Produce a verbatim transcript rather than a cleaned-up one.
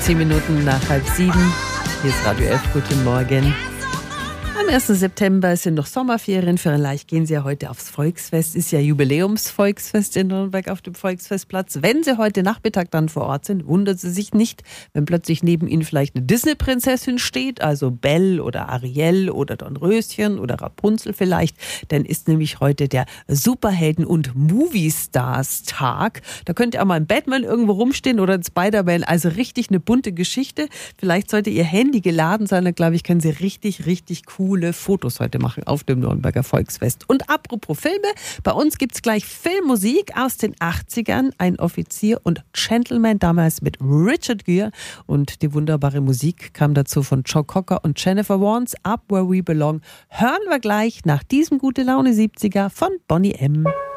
Zehn Minuten nach halb sieben. Hier ist Radio F. Guten Morgen. Am ersten September sind noch Sommerferien. Vielleicht gehen Sie ja heute aufs Volksfest. Ist ja Jubiläumsvolksfest in Nürnberg auf dem Volksfestplatz. Wenn Sie heute Nachmittag dann vor Ort sind, wundern Sie sich nicht, wenn plötzlich neben Ihnen vielleicht eine Disney-Prinzessin steht, also Belle oder Ariel oder Dornröschen oder Rapunzel vielleicht. Denn ist nämlich heute der Superhelden- und Movie-Stars-Tag. Da könnte auch mal ein Batman irgendwo rumstehen oder ein Spider-Man. Also richtig eine bunte Geschichte. Vielleicht sollte Ihr Handy geladen sein. Dann glaube ich, können Sie richtig, richtig coole Fotos heute machen auf dem Nürnberger Volksfest. Und apropos Filme, bei uns gibt es gleich Filmmusik aus den achtzigern. Ein Offizier und Gentleman, damals mit Richard Gere. Und die wunderbare Musik kam dazu von Joe Cocker und Jennifer Warnes, Up Where We Belong. Hören wir gleich nach diesem Gute Laune siebziger von Boney M.